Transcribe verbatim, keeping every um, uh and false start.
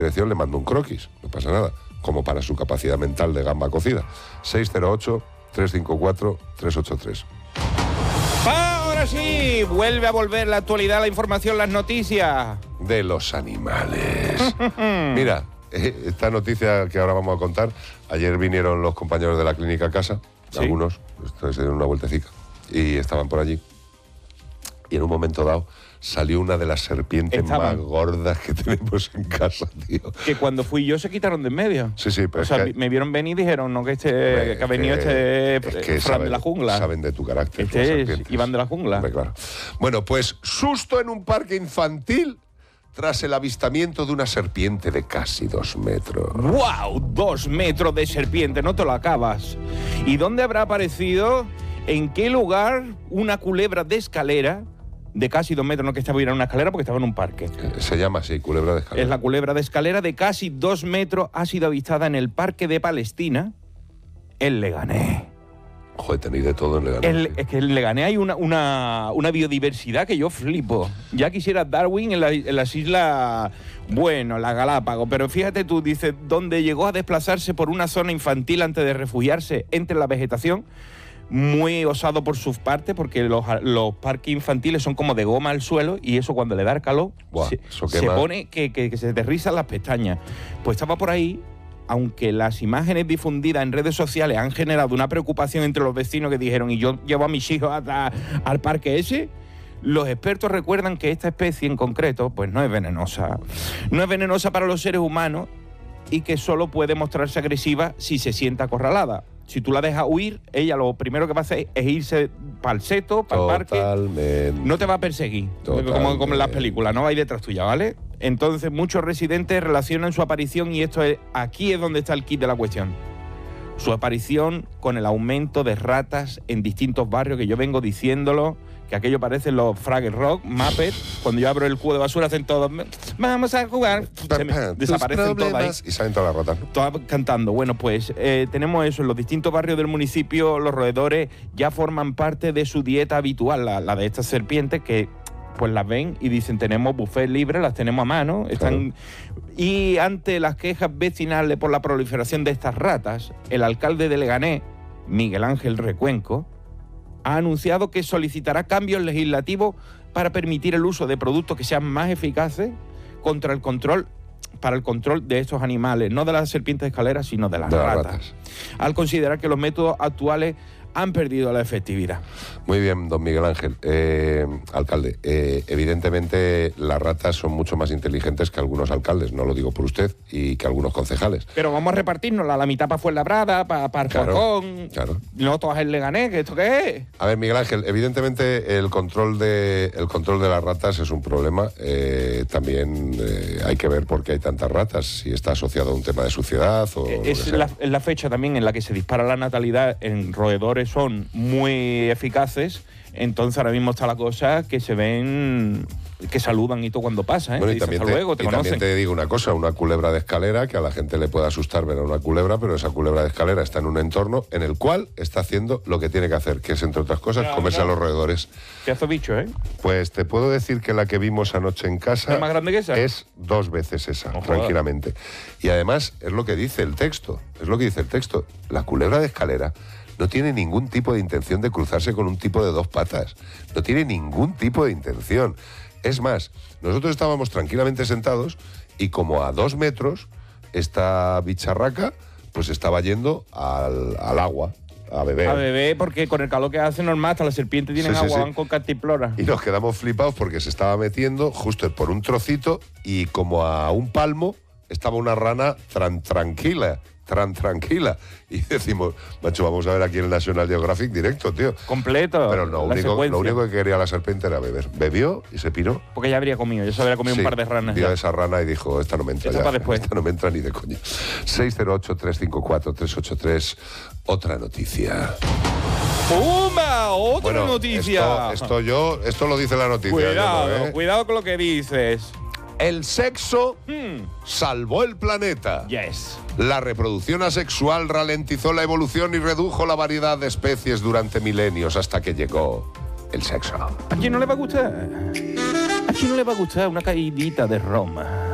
dirección le mando un croquis, no pasa nada, como para su capacidad mental de gamba cocida. seis cero ocho, tres cinco cuatro, tres ocho tres. Ahora sí, vuelve a volver la actualidad, la información, las noticias. De los animales. Mira, esta noticia que ahora vamos a contar, ayer vinieron los compañeros de la clínica a casa, ¿sí? Algunos, se dieron una vueltecita, y estaban por allí. Y en un momento dado salió una de las serpientes Estaban. más gordas que tenemos en casa, tío. Que cuando fui yo se quitaron de en medio. Sí, sí, pero o es sea, que, me vieron venir y dijeron, no, que este, que ha venido este es que Fran saben, de la jungla. Saben de tu carácter. Este es Iván de la jungla. Hombre, claro. Bueno, pues susto en un parque infantil tras el avistamiento de una serpiente de casi dos metros. ¡Wow! Dos metros de serpiente, no te lo acabas. ¿Y dónde habrá aparecido? ¿En qué lugar una culebra de escalera de casi dos metros? No que estaba en una escalera porque estaba en un parque. Se llama así, culebra de escalera. Es la culebra de escalera de casi dos metros. Ha sido avistada en el parque de Palestina, en Leganés. Joder, tenéis de todo en Leganés. El, sí. Es que en Leganés hay una, una, una biodiversidad que yo flipo. Ya quisiera Darwin en, la, en las islas, bueno, la Galápagos, pero fíjate tú, dices, donde llegó a desplazarse por una zona infantil antes de refugiarse entre la vegetación. Muy osado por sus partes, porque los, los parques infantiles son como de goma al suelo y eso cuando le da el calor Buah, se, eso se pone que, que, que se te rizan las pestañas. Pues estaba por ahí, aunque las imágenes difundidas en redes sociales han generado una preocupación entre los vecinos que dijeron, y yo llevo a mis hijos hasta al parque ese, los expertos recuerdan que esta especie en concreto pues no es venenosa. No es venenosa para los seres humanos y que solo puede mostrarse agresiva si se siente acorralada. Si tú la dejas huir, ella lo primero que va a hacer es irse para el seto, para el parque. Totalmente. No te va a perseguir, como, como en las películas, no va a ir detrás tuya, ¿vale? Entonces muchos residentes relacionan su aparición y esto es, aquí es donde está el kit de la cuestión. Su aparición con el aumento de ratas en distintos barrios, que yo vengo diciéndolo, que aquello parece los Fraggle Rock, Muppets, cuando yo abro el cubo de basura hacen todos, vamos a jugar, se me desaparecen todas ahí. Y salen todas las ratas, ¿no? Todas cantando. Bueno, pues eh, tenemos eso, en los distintos barrios del municipio, los roedores ya forman parte de su dieta habitual, la, la de estas serpientes que pues las ven y dicen, tenemos buffet libre, las tenemos a mano, están... Claro. Y ante las quejas vecinales por la proliferación de estas ratas, el alcalde de Leganés, Miguel Ángel Recuenco, ha anunciado que solicitará cambios legislativos para permitir el uso de productos que sean más eficaces contra el control, para el control de estos animales, no de las serpientes escaleras, sino de las, de ratas, las ratas, al considerar que los métodos actuales han perdido la efectividad. Muy bien, don Miguel Ángel. Eh, alcalde, eh, evidentemente las ratas son mucho más inteligentes que algunos alcaldes, no lo digo por usted, y que algunos concejales. Pero vamos a repartirnos la mitad para Fuenlabrada, para pa Alcorcón, claro, claro. No todas en Leganés, ¿que esto qué es? A ver, Miguel Ángel, evidentemente el control de, el control de las ratas es un problema. Eh, también eh, hay que ver por qué hay tantas ratas, si está asociado a un tema de suciedad o... Es la, es la fecha también en la que se dispara la natalidad en roedores, son muy eficaces, entonces ahora mismo está la cosa que se ven, que saludan y todo cuando pasa, ¿eh? Bueno, y dicen, también, hasta te, luego, te y también te digo una cosa, una culebra de escalera, que a la gente le puede asustar ver a una culebra, pero esa culebra de escalera está en un entorno en el cual está haciendo lo que tiene que hacer, que es, entre otras cosas, claro, comerse claro. a los roedores. ¿Qué hace bicho, eh? Pues te puedo decir que la que vimos anoche en casa... ¿Es más grande que esa? Es dos veces esa, no tranquilamente. Y además, es lo que dice el texto, es lo que dice el texto. La culebra de escalera no tiene ningún tipo de intención de cruzarse con un tipo de dos patas. No tiene ningún tipo de intención. Es más, nosotros estábamos tranquilamente sentados y como a dos metros, esta bicharraca pues estaba yendo al, al agua, a beber. A beber, porque con el calor que hace normal, hasta las serpientes tienen sí, agua, sí, van sí. con cantimplora. Y nos quedamos flipados porque se estaba metiendo justo por un trocito y como a un palmo estaba una rana tran tranquila. Tran tranquila. Y decimos, macho, vamos a ver aquí en el National Geographic directo, tío. Completo. Pero lo único, lo único que quería la serpiente era beber. Bebió y se piró. Porque ya habría comido, ya se habría comido sí, un par de ranas. Vio a esa rana y dijo, esta no me entra. Esta ya, después. Esta no me entra ni de coña. seis cero ocho, tres cinco cuatro, tres ocho tres. Otra noticia. ¡Pumba! ¡Otra bueno, noticia! Esto, esto yo, esto lo dice la noticia. Cuidado, yo no, ¿eh? cuidado con lo que dices. El sexo hmm. salvó el planeta. Yes. La reproducción asexual ralentizó la evolución y redujo la variedad de especies durante milenios hasta que llegó el sexo. ¿A quién no le va a gustar? ¿A quién no le va a gustar una caidita de Roma?